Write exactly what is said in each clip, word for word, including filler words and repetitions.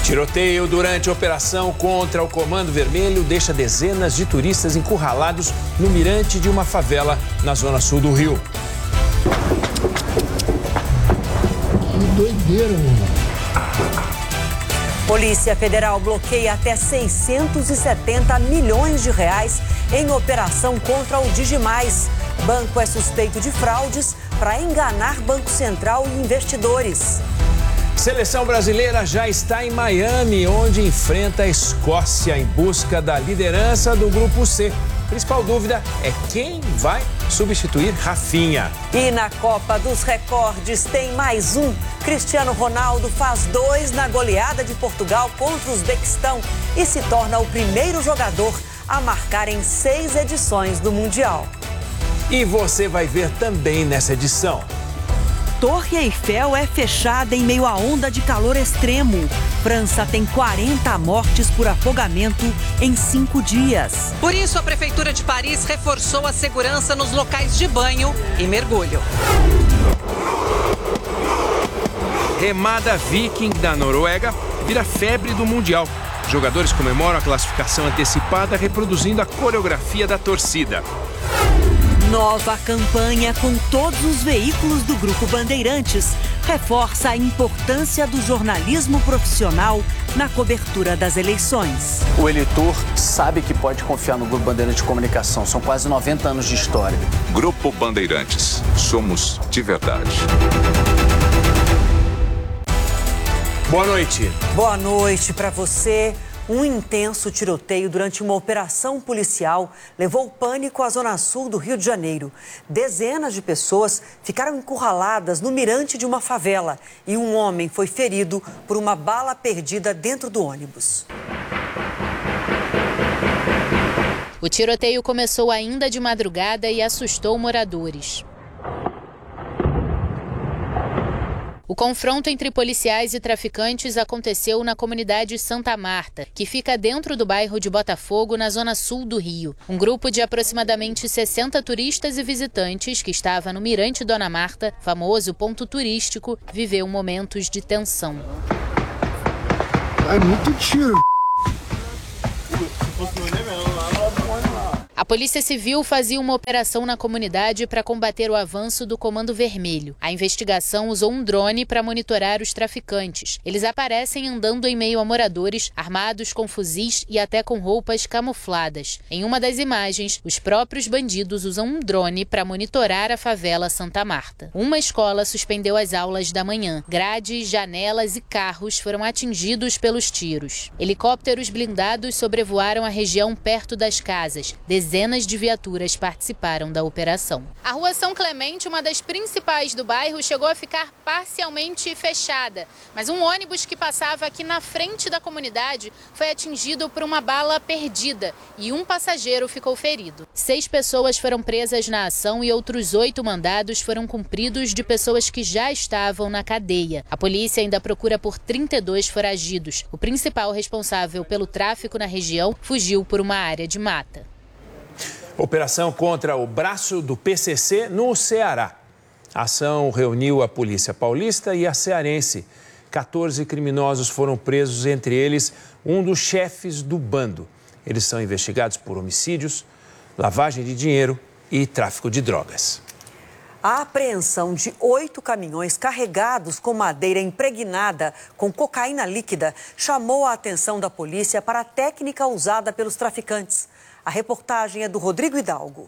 Tiroteio durante a operação contra o Comando Vermelho deixa dezenas de turistas encurralados no mirante de uma favela na zona sul do Rio. Que doideira, meu irmão. Polícia Federal bloqueia até seiscentos e setenta milhões de reais em operação contra o Digimais. Banco é suspeito de fraudes para enganar Banco Central e investidores. Seleção brasileira já está em Miami, onde enfrenta a Escócia em busca da liderança do Grupo C. A principal dúvida é quem vai substituir Rafinha. E na Copa dos Recordes tem mais um. Cristiano Ronaldo faz dois na goleada de Portugal contra o Uzbequistão e se torna o primeiro jogador a marcar em seis edições do Mundial. E você vai ver também nessa edição. Torre Eiffel é fechada em meio à onda de calor extremo. França tem quarenta mortes por afogamento em cinco dias. Por isso, a Prefeitura de Paris reforçou a segurança nos locais de banho e mergulho. Remada Viking da Noruega vira febre do Mundial. Jogadores comemoram a classificação antecipada reproduzindo a coreografia da torcida. Nova campanha com todos os veículos do Grupo Bandeirantes reforça a importância do jornalismo profissional na cobertura das eleições. O eleitor sabe que pode confiar no Grupo Bandeirantes de Comunicação. São quase noventa anos de história. Grupo Bandeirantes. Somos de verdade. Boa noite. Boa noite para você. Um intenso tiroteio durante uma operação policial levou pânico à zona sul do Rio de Janeiro. Dezenas de pessoas ficaram encurraladas no mirante de uma favela e um homem foi ferido por uma bala perdida dentro do ônibus. O tiroteio começou ainda de madrugada e assustou moradores. O confronto entre policiais e traficantes aconteceu na comunidade Santa Marta, que fica dentro do bairro de Botafogo, na zona sul do Rio. Um grupo de aproximadamente sessenta turistas e visitantes que estava no Mirante Dona Marta, famoso ponto turístico, viveu momentos de tensão. É muito tiro. A Polícia Civil fazia uma operação na comunidade para combater o avanço do Comando Vermelho. A investigação usou um drone para monitorar os traficantes. Eles aparecem andando em meio a moradores, armados com fuzis e até com roupas camufladas. Em uma das imagens, os próprios bandidos usam um drone para monitorar a favela Santa Marta. Uma escola suspendeu as aulas da manhã. Grades, janelas e carros foram atingidos pelos tiros. Helicópteros blindados sobrevoaram a região perto das casas. Dezenas de viaturas participaram da operação. A rua São Clemente, uma das principais do bairro, chegou a ficar parcialmente fechada. Mas um ônibus que passava aqui na frente da comunidade foi atingido por uma bala perdida e um passageiro ficou ferido. Seis pessoas foram presas na ação e outros oito mandados foram cumpridos de pessoas que já estavam na cadeia. A polícia ainda procura por trinta e dois foragidos. O principal responsável pelo tráfico na região fugiu por uma área de mata. Operação contra o braço do P C C no Ceará. A ação reuniu a Polícia Paulista e a cearense. quatorze criminosos foram presos, entre eles um dos chefes do bando. Eles são investigados por homicídios, lavagem de dinheiro e tráfico de drogas. A apreensão de oito caminhões carregados com madeira impregnada com cocaína líquida chamou a atenção da polícia para a técnica usada pelos traficantes. A reportagem é do Rodrigo Hidalgo.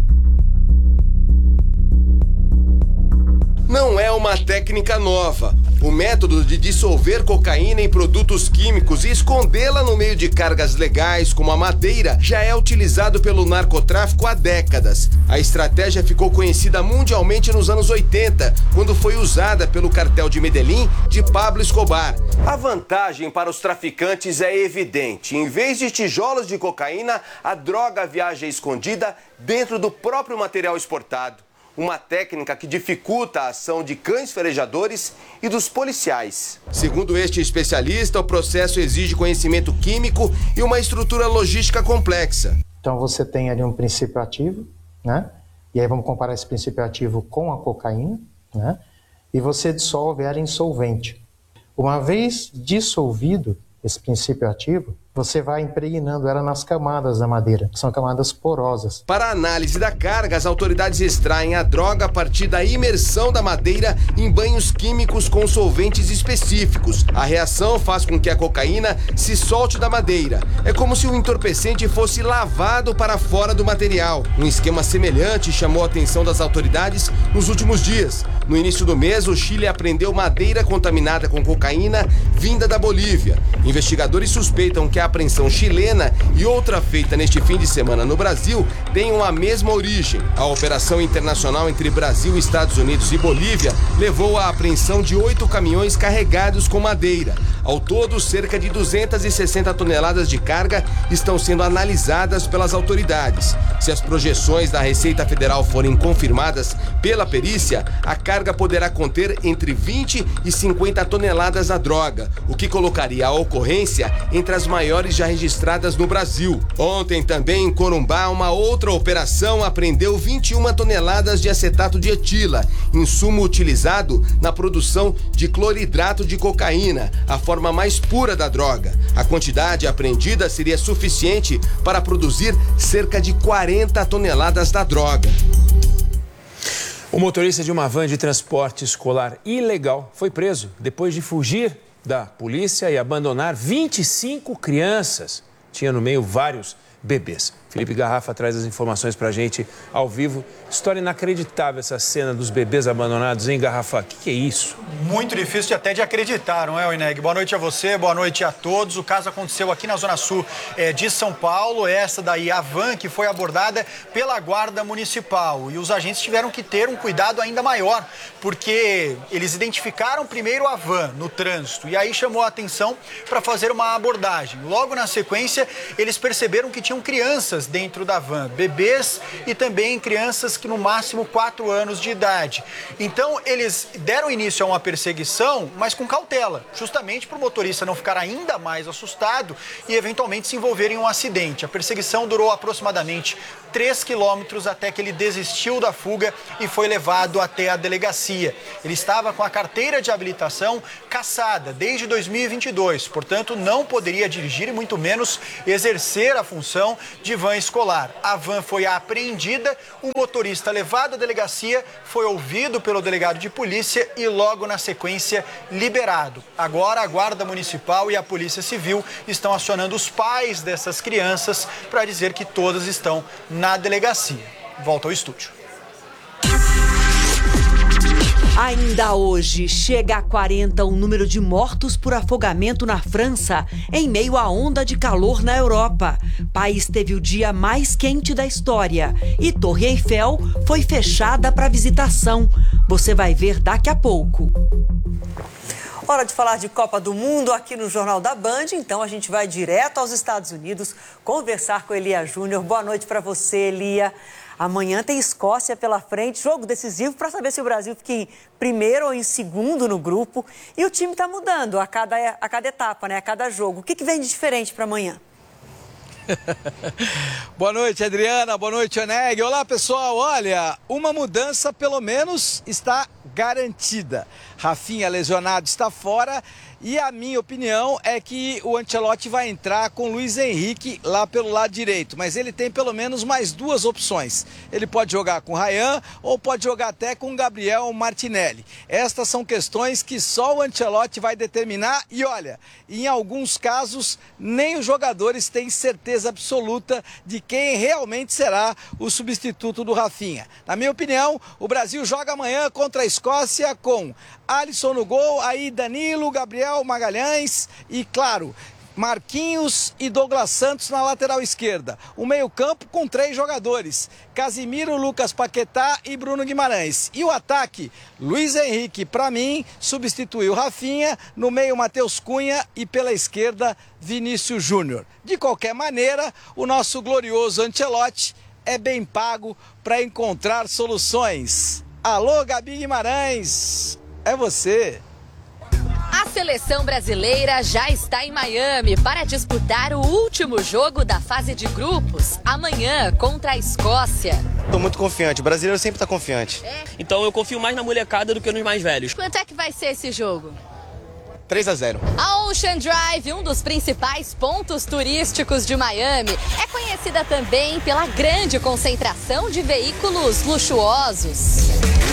Não é uma técnica nova. O método de dissolver cocaína em produtos químicos e escondê-la no meio de cargas legais, como a madeira, já é utilizado pelo narcotráfico há décadas. A estratégia ficou conhecida mundialmente nos anos oitenta, quando foi usada pelo cartel de Medellín de Pablo Escobar. A vantagem para os traficantes é evidente. Em vez de tijolos de cocaína, a droga viaja escondida dentro do próprio material exportado. Uma técnica que dificulta a ação de cães farejadores e dos policiais. Segundo este especialista, o processo exige conhecimento químico e uma estrutura logística complexa. Então você tem ali um princípio ativo, né? E aí vamos comparar esse princípio ativo com a cocaína, né? E você dissolve ela em solvente. Uma vez dissolvido esse princípio ativo, você vai impregnando ela nas camadas da madeira, que são camadas porosas. Para a análise da carga, as autoridades extraem a droga a partir da imersão da madeira em banhos químicos com solventes específicos. A reação faz com que a cocaína se solte da madeira. É como se o entorpecente fosse lavado para fora do material. Um esquema semelhante chamou a atenção das autoridades nos últimos dias. No início do mês, o Chile apreendeu madeira contaminada com cocaína vinda da Bolívia. Investigadores suspeitam que a apreensão chilena e outra feita neste fim de semana no Brasil tenham a mesma origem. A operação internacional entre Brasil, Estados Unidos e Bolívia levou à apreensão de oito caminhões carregados com madeira. Ao todo, cerca de duzentas e sessenta toneladas de carga estão sendo analisadas pelas autoridades. Se as projeções da Receita Federal forem confirmadas pela perícia, a carga poderá conter entre vinte e cinquenta toneladas da droga, o que colocaria a ocorrência entre as maiores já registradas no Brasil. Ontem, também em Corumbá, uma outra operação apreendeu vinte e uma toneladas de acetato de etila, insumo utilizado na produção de cloridrato de cocaína, a forma mais pura da droga. A quantidade apreendida seria suficiente para produzir cerca de quarenta toneladas da droga. O motorista de uma van de transporte escolar ilegal foi preso depois de fugir da polícia e abandonar vinte e cinco crianças. Tinha no meio vários bebês. Felipe Garrafa traz as informações pra gente ao vivo. História inacreditável essa cena dos bebês abandonados, hein, Garrafa? O que, que é isso? Muito difícil até de acreditar, não é, Oineg? Boa noite a você, boa noite a todos. O caso aconteceu aqui na Zona Sul é, de São Paulo. Essa daí, a van que foi abordada pela Guarda Municipal. E os agentes tiveram que ter um cuidado ainda maior, porque eles identificaram primeiro a van no trânsito e aí chamou a atenção para fazer uma abordagem. Logo na sequência, eles perceberam que tinham crianças dentro da van, bebês e também crianças que no máximo quatro anos de idade. Então eles deram início a uma perseguição, mas com cautela, justamente para o motorista não ficar ainda mais assustado e eventualmente se envolver em um acidente. A perseguição durou aproximadamente três quilômetros até que ele desistiu da fuga e foi levado até a delegacia. Ele estava com a carteira de habilitação cassada desde dois mil e vinte e dois, portanto não poderia dirigir e muito menos exercer a função de van escolar. A van foi apreendida, o motorista levado à delegacia foi ouvido pelo delegado de polícia e logo na sequência liberado. Agora a Guarda Municipal e a Polícia Civil estão acionando os pais dessas crianças para dizer que todas estão na delegacia. Volta ao estúdio. Ainda hoje, chega a quarenta o número de mortos por afogamento na França, em meio à onda de calor na Europa. O país teve o dia mais quente da história e Torre Eiffel foi fechada para visitação. Você vai ver daqui a pouco. Hora de falar de Copa do Mundo aqui no Jornal da Band, então a gente vai direto aos Estados Unidos conversar com Elia Júnior. Boa noite para você, Elia. Amanhã tem Escócia pela frente, jogo decisivo para saber se o Brasil fica em primeiro ou em segundo no grupo. E o time está mudando a cada, a cada etapa, né? A cada jogo. O que, que vem de diferente para amanhã? Boa noite, Adriana. Boa noite, Oneg. Olá, pessoal. Olha, uma mudança pelo menos está garantida. Rafinha lesionado está fora e a minha opinião é que o Ancelotti vai entrar com o Luiz Henrique lá pelo lado direito, mas ele tem pelo menos mais duas opções. Ele pode jogar com o Ryan ou pode jogar até com o Gabriel Martinelli. Estas são questões que só o Ancelotti vai determinar e olha, em alguns casos nem os jogadores têm certeza absoluta de quem realmente será o substituto do Rafinha. Na minha opinião, o Brasil joga amanhã contra a Escócia com Alisson no gol, aí Danilo, Gabriel Magalhães e, claro, Marquinhos e Douglas Santos na lateral esquerda. O meio-campo com três jogadores: Casimiro, Lucas Paquetá e Bruno Guimarães. E o ataque, Luiz Henrique, para mim, substituiu Rafinha, no meio Matheus Cunha e pela esquerda Vinícius Júnior. De qualquer maneira, o nosso glorioso Ancelotti é bem pago para encontrar soluções. Alô, Gabi Guimarães, é você. A seleção brasileira já está em Miami para disputar o último jogo da fase de grupos, amanhã contra a Escócia. Estou muito confiante, o brasileiro sempre está confiante. É. Então eu confio mais na molecada do que nos mais velhos. Quanto é que vai ser esse jogo? três a zero. A Ocean Drive, um dos principais pontos turísticos de Miami, é conhecida também pela grande concentração de veículos luxuosos.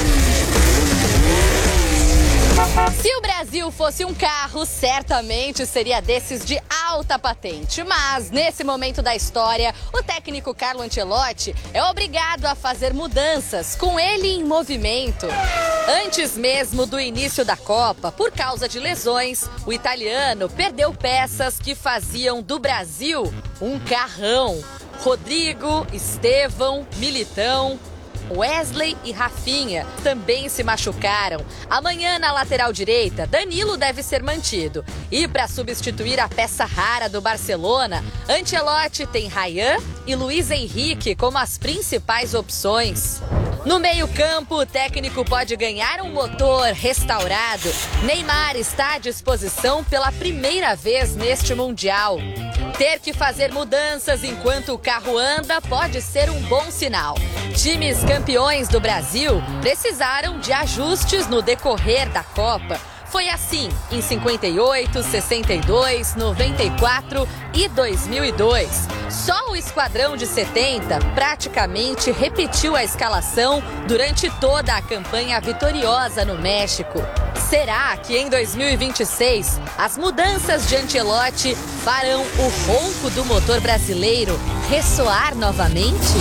Se o Brasil fosse um carro, certamente seria desses de alta patente. Mas, nesse momento da história, o técnico Carlo Ancelotti é obrigado a fazer mudanças, com ele em movimento. Antes mesmo do início da Copa, por causa de lesões, o italiano perdeu peças que faziam do Brasil um carrão. Rodrigo, Estevão, Militão, Wesley e Rafinha também se machucaram. Amanhã, na lateral direita, Danilo deve ser mantido. E para substituir a peça rara do Barcelona, Ancelotti tem Ryan e Luiz Henrique como as principais opções. No meio-campo, o técnico pode ganhar um motor restaurado. Neymar está à disposição pela primeira vez neste Mundial. Ter que fazer mudanças enquanto o carro anda pode ser um bom sinal. Times campeões do Brasil precisaram de ajustes no decorrer da Copa. Foi assim em cinquenta e oito, sessenta e dois, noventa e quatro e dois mil e dois. Só o esquadrão de setenta praticamente repetiu a escalação durante toda a campanha vitoriosa no México. Será que em dois mil e vinte e seis as mudanças de Ancelotti farão o ronco do motor brasileiro ressoar novamente?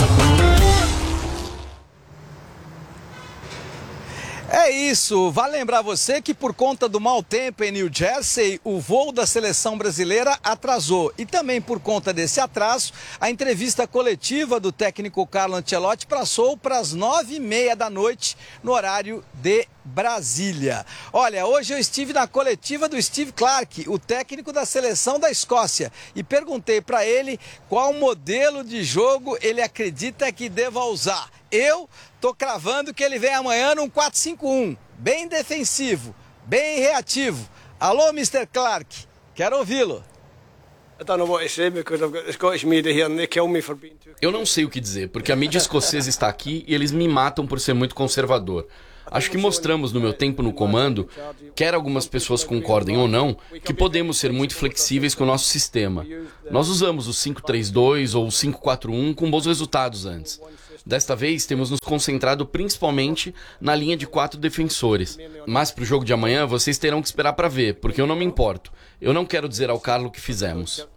É isso, vale lembrar você que por conta do mau tempo em New Jersey, o voo da seleção brasileira atrasou. E também por conta desse atraso, a entrevista coletiva do técnico Carlo Ancelotti passou para as nove e meia da noite, no horário de Brasília. Olha, hoje eu estive na coletiva do Steve Clarke, o técnico da seleção da Escócia, e perguntei para ele qual modelo de jogo ele acredita que deva usar. Eu tô cravando que ele vem amanhã num quatro cinco um, bem defensivo, bem reativo. Alô, mister Clarke, quero ouvi-lo. Eu não sei o que dizer, porque a mídia escocesa está aqui e eles me matam por ser muito conservador. Acho que mostramos no meu tempo no comando, quer algumas pessoas concordem ou não, que podemos ser muito flexíveis com o nosso sistema. Nós usamos o cinco três dois ou o cinco quatro um com bons resultados antes. Desta vez, temos nos concentrado principalmente na linha de quatro defensores. Mas para o jogo de amanhã, vocês terão que esperar para ver, porque eu não me importo. Eu não quero dizer ao Carlo o que fizemos.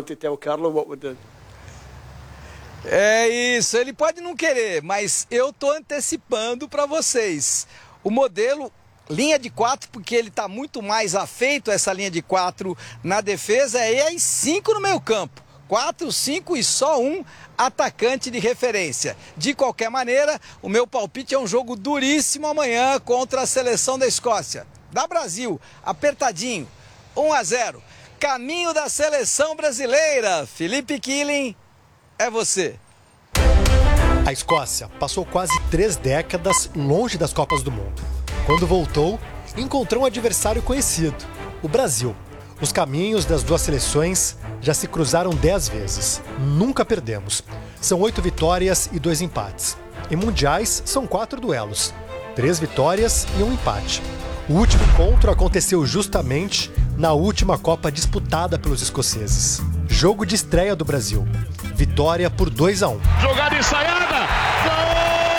É isso, ele pode não querer, mas eu tô antecipando para vocês. O modelo linha de quatro, porque ele está muito mais afeito a essa linha de quatro na defesa, e aí cinco no meio campo. quatro, cinco e só um atacante de referência. De qualquer maneira, o meu palpite é um jogo duríssimo amanhã contra a seleção da Escócia. Da Brasil, apertadinho, um a zero. Caminho da seleção brasileira. Felipe Killing, é você. A Escócia passou quase três décadas longe das Copas do Mundo. Quando voltou, encontrou um adversário conhecido, o Brasil. Os caminhos das duas seleções já se cruzaram dez vezes. Nunca perdemos. São oito vitórias e dois empates. Em mundiais, são quatro duelos. Três vitórias e um empate. O último encontro aconteceu justamente na última Copa disputada pelos escoceses. Jogo de estreia do Brasil. Vitória por dois a um. Jogada ensaiada! Gol!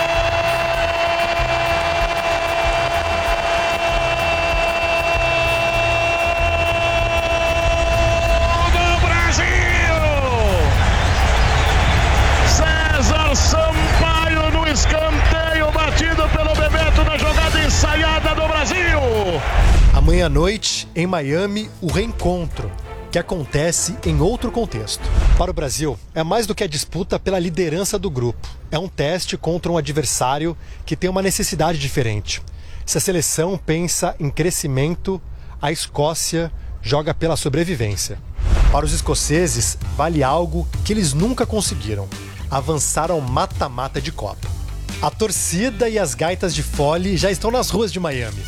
Sampaio no escanteio batido pelo Bebeto na jogada ensaiada do Brasil. Amanhã à noite, em Miami, o reencontro, que acontece em outro contexto. Para o Brasil, é mais do que a disputa pela liderança do grupo. É um teste contra um adversário que tem uma necessidade diferente. Se a seleção pensa em crescimento, a Escócia joga pela sobrevivência. Para os escoceses, vale algo que eles nunca conseguiram: avançar ao mata-mata de Copa. A torcida e as gaitas de fole já estão nas ruas de Miami.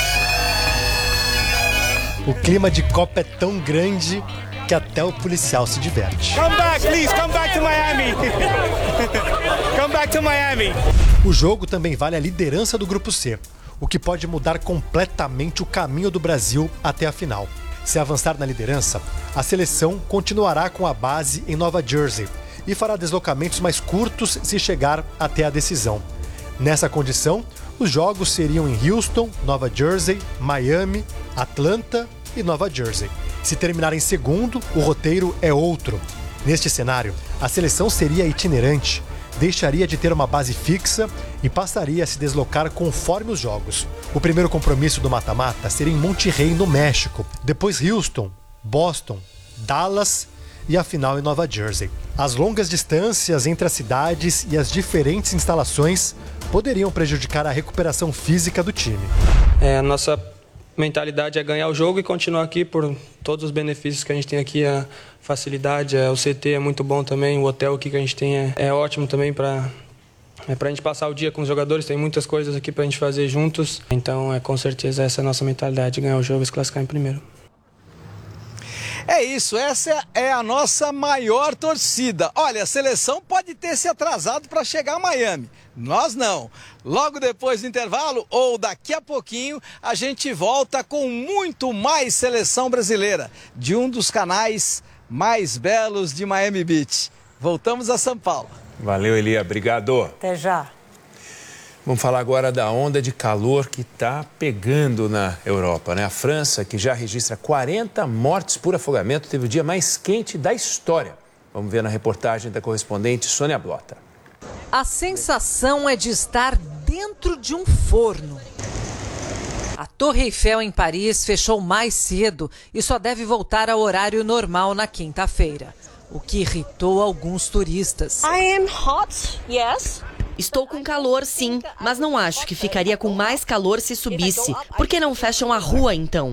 O clima de Copa é tão grande que até o policial se diverte. Come back, please, come back to Miami. Come back to Miami. O jogo também vale a liderança do Grupo C. o que pode mudar completamente o caminho do Brasil até a final. Se avançar na liderança, a seleção continuará com a base em Nova Jersey e fará deslocamentos mais curtos se chegar até a decisão. Nessa condição, os jogos seriam em Houston, Nova Jersey, Miami, Atlanta e Nova Jersey. Se terminar em segundo, o roteiro é outro. Neste cenário, a seleção seria itinerante, deixaria de ter uma base fixa e passaria a se deslocar conforme os jogos. O primeiro compromisso do mata-mata seria em Monterrey, no México, depois Houston, Boston, Dallas e a final em Nova Jersey. As longas distâncias entre as cidades e as diferentes instalações poderiam prejudicar a recuperação física do time. É, a nossa mentalidade é ganhar o jogo e continuar aqui por todos os benefícios que a gente tem aqui, a facilidade, o C T é muito bom também, o hotel aqui que a gente tem é, é ótimo também para é para a gente passar o dia com os jogadores, tem muitas coisas aqui para a gente fazer juntos, então é com certeza essa é a nossa mentalidade, ganhar o jogo e se classificar em primeiro. É isso, essa é a nossa maior torcida. Olha, a seleção pode ter se atrasado para chegar a Miami. Nós não. Logo depois do intervalo, ou daqui a pouquinho, a gente volta com muito mais seleção brasileira, de um dos canais mais belos de Miami Beach. Voltamos a São Paulo. Valeu, Elia. Obrigado. Até já. Vamos falar agora da onda de calor que está pegando na Europa, né? A França, que já registra quarenta mortes por afogamento, teve o dia mais quente da história. Vamos ver na reportagem da correspondente Sônia Blota. A sensação é de estar dentro de um forno. A Torre Eiffel em Paris fechou mais cedo e só deve voltar ao horário normal na quinta-feira, o que irritou alguns turistas. I am hot, yes. Estou com calor, sim, mas não acho que ficaria com mais calor se subisse. Por que não fecham a rua, então?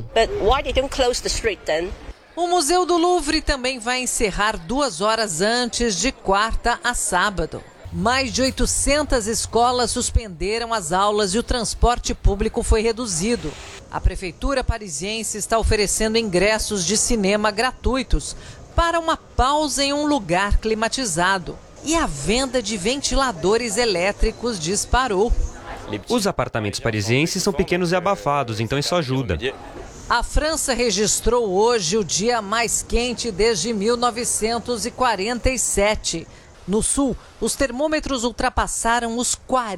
O Museu do Louvre também vai encerrar duas horas antes de quarta a sábado. Mais de oitocentas escolas suspenderam as aulas e o transporte público foi reduzido. A prefeitura parisiense está oferecendo ingressos de cinema gratuitos para uma pausa em um lugar climatizado. E a venda de ventiladores elétricos disparou. Os apartamentos parisienses são pequenos e abafados, então isso ajuda. A França registrou hoje o dia mais quente desde mil novecentos e quarenta e sete. No sul, os termômetros ultrapassaram os quarenta.